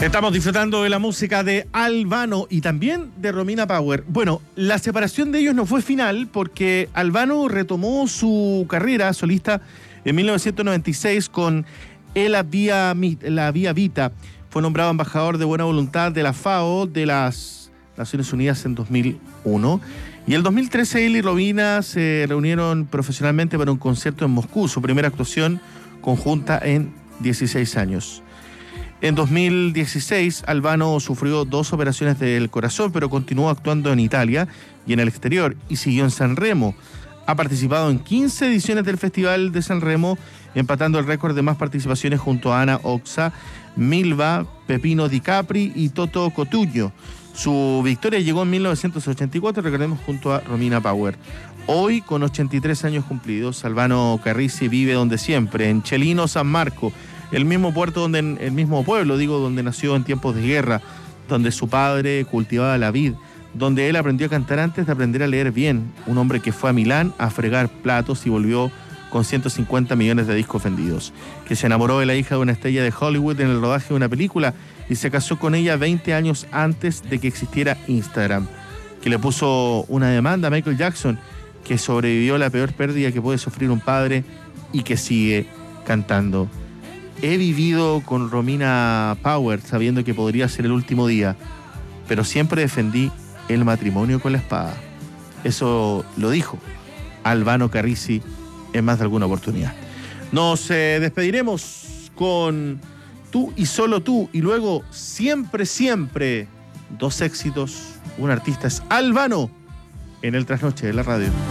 Estamos disfrutando de la música de Albano y también de Romina Power. Bueno, la separación de ellos no fue final porque Albano retomó su carrera solista en 1996 con La Via Vita. Fue nombrado embajador de buena voluntad de la FAO de las Naciones Unidas en 2001. Y en 2013 él y Romina se reunieron profesionalmente para un concierto en Moscú, su primera actuación conjunta en 16 años. En 2016, Albano sufrió 2 operaciones del corazón, pero continuó actuando en Italia y en el exterior y siguió en San Remo. Ha participado en 15 ediciones del Festival de San Remo, empatando el récord de más participaciones junto a Ana Oxa, Milva, Pepino Di Capri y Toto Cotugno. Su victoria llegó en 1984, recordemos, junto a Romina Power. Hoy, con 83 años cumplidos, Albano Carrisi vive donde siempre, en Chelino, San Marco, el mismo pueblo donde nació en tiempos de guerra, donde su padre cultivaba la vid, donde él aprendió a cantar antes de aprender a leer bien. Un hombre que fue a Milán a fregar platos y volvió con 150 millones de discos vendidos. Que se enamoró de la hija de una estrella de Hollywood en el rodaje de una película y se casó con ella 20 años antes de que existiera Instagram. Que le puso una demanda a Michael Jackson, que sobrevivió a la peor pérdida que puede sufrir un padre y que sigue cantando. He vivido con Romina Power sabiendo que podría ser el último día, pero siempre defendí el matrimonio con la espada. Eso lo dijo Albano Carrisi en más de alguna oportunidad. Nos despediremos con Tú y Solo Tú y luego Siempre, Siempre. 2 éxitos, un artista es Albano en el Trasnoche de la radio.